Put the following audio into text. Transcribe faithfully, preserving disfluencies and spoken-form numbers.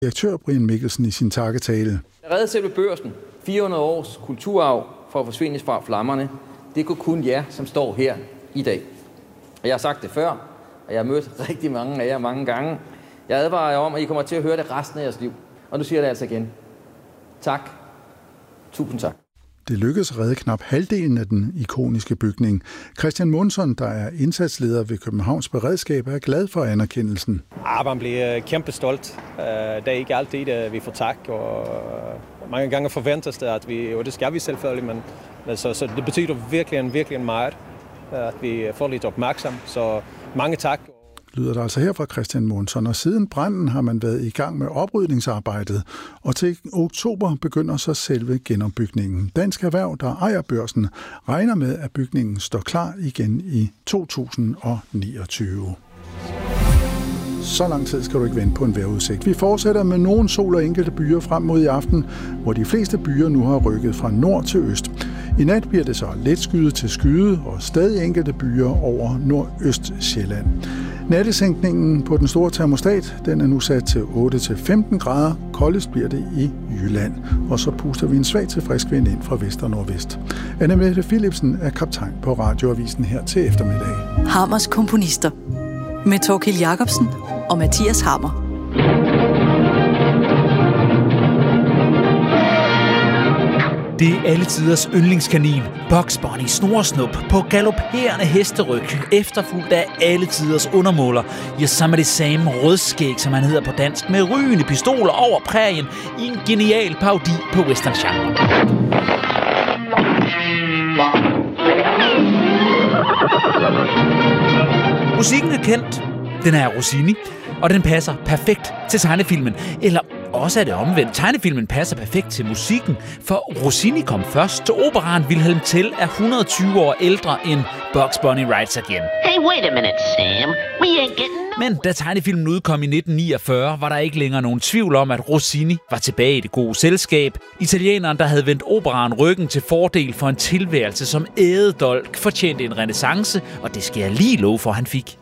Direktør Brian Mikkelsen i sin takketale. Redde selve Børsen, fire hundrede års kulturarv for at forsvinde fra flammerne, det kunne kun jer, som står her i dag. Og jeg har sagt det før, og jeg har mødt rigtig mange af jer mange gange. Jeg advarer jer om, at I kommer til at høre det resten af jeres liv. Og nu siger jeg det altså igen. Tak. Tusind tak. Det lykkedes at redde knap halvdelen af den ikoniske bygning. Christian Månsson, der er indsatsleder ved Københavns Beredskab, er glad for anerkendelsen. Ja, man bliver kæmpe stolt. Det er ikke altid, at vi får tak, og mange gange forventes det, at vi, og det skal vi selvfølgelig, men altså, så det betyder virkelig, virkelig meget, at vi får lidt opmærksom. Så mange tak. Lyder der altså her fra Christian Månsson, og siden branden har man været i gang med oprydningsarbejdet, og til oktober begynder så selve genopbygningen. Dansk Erhverv, der ejer Børsen, regner med, at bygningen står klar igen i to tusind niogtyve. Så lang tid skal du ikke vente på en vejrudsigt. Vi fortsætter med nogle sol og enkelte byer frem mod i aften, hvor de fleste byer nu har rykket fra nord til øst. I nat bliver det så let skyet til skyde og stadig enkelte byer over Nordøst-Sjælland. Nattesænkningen på den store termostat, den er nu sat til otte til femten grader. Koldest bliver det i Jylland. Og så puster vi en svag til frisk vind ind fra vest og nordvest. Anne-Mette Philipsen er kaptajn på Radioavisen her til eftermiddag. Hammers komponister med Thorkild Jacobsen og Mathias Hammer. Det er alle tiders yndlingskanin, Bugs Bunny snorsnup på galopperende hesteryg, efterfulgt af alle tiders undermåler, Yosemite Sam rødskæg, som han hedder på dansk, med rygende pistoler over prærien i en genial parodi på western genre. Musikken er kendt, den er Rossini, og den passer perfekt til tegnefilmen, eller også er det omvendt. Tegnefilmen passer perfekt til musikken, for Rossini kom først til operaen. Wilhelm Tell er et hundrede og tyve år ældre end Bugs Bunny Rides Again. Hey, wait a minute, Sam. We ain't getting... Men da tegnefilmen udkom i nitten niogfyrre, var der ikke længere nogen tvivl om, at Rossini var tilbage i det gode selskab. Italieneren, der havde vendt operaen ryggen til fordel for en tilværelse som ædedolk, fortjente en renæssance, og det skal jeg lige love for, han fik.